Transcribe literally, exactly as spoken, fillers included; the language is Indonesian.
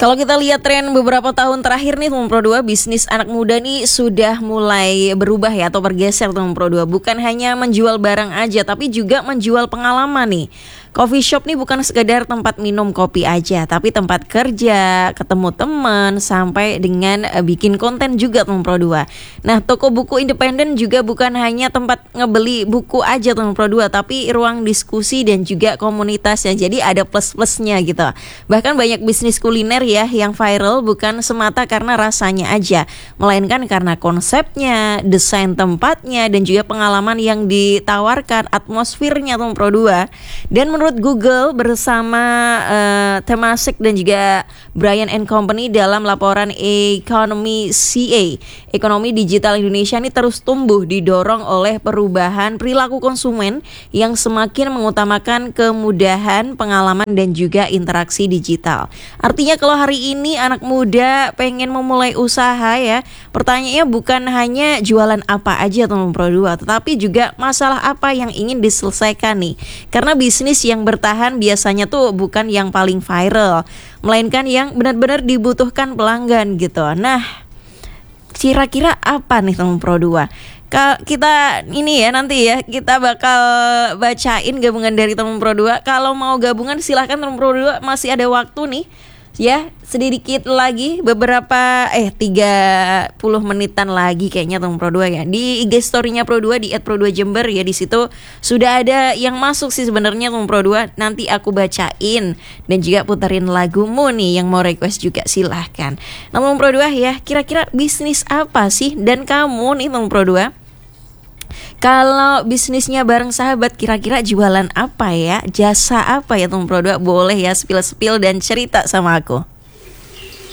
Kalau kita lihat tren beberapa tahun terakhir nih teman Pro dua, bisnis anak muda nih sudah mulai berubah ya atau bergeser teman Pro dua. Bukan hanya menjual barang aja tapi juga menjual pengalaman nih. Coffee shop nih bukan sekedar tempat minum kopi aja, tapi tempat kerja, ketemu teman, sampai dengan uh, bikin konten juga teman Pro dua. Nah, toko buku independen juga bukan hanya tempat ngebeli buku aja teman Pro dua, tapi ruang diskusi dan juga komunitasnya. Jadi ada plus-plusnya gitu. Bahkan banyak bisnis kuliner ya yang viral bukan semata karena rasanya aja, melainkan karena konsepnya, desain tempatnya, dan juga pengalaman yang ditawarkan, atmosfernya teman Pro dua. Dan menurut Google bersama uh, Temasek dan juga Bryan and Company dalam laporan Economy C A, ekonomi digital Indonesia ini terus tumbuh didorong oleh perubahan perilaku konsumen yang semakin mengutamakan kemudahan, pengalaman, dan juga interaksi digital. Artinya kalau hari ini anak muda pengen memulai usaha ya, pertanyaannya bukan hanya jualan apa aja teman Pro dua, tetapi juga masalah apa yang ingin diselesaikan nih. Karena bisnis yang bertahan biasanya tuh bukan yang paling viral, melainkan yang benar-benar dibutuhkan pelanggan gitu. Nah, kira-kira apa nih teman Pro dua? Kita ini ya nanti ya kita bakal bacain gabungan dari teman Pro dua. Kalau mau gabungan silahkan teman Pro dua, masih ada waktu nih. Ya, sedikit lagi beberapa eh tiga puluh menitan lagi kayaknya teman Pro dua ya. Di I G story-nya Pro dua di et pro dua jember ya, di situ sudah ada yang masuk sih sebenarnya teman Pro dua. Nanti aku bacain dan juga puterin lagumu nih yang mau request juga silahkan. Nah, teman Pro dua ya, kira-kira bisnis apa sih dan kamu nih teman Pro dua? Kalau bisnisnya bareng sahabat, kira-kira jualan apa ya? Jasa apa ya teman Pro dua? Boleh ya spill-spill dan cerita sama aku.